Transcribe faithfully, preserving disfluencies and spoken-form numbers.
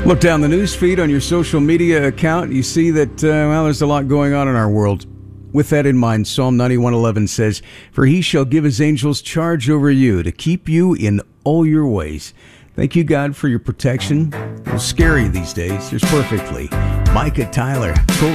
Look down the news feed on your social media account. You see that, uh, well, there's a lot going on in our world. With that in mind, Psalm ninety-one eleven says, "For he shall give his angels charge over you to keep you in all your ways." Thank you, God, for your protection. A little scary these days, just perfectly. Micah Tyler.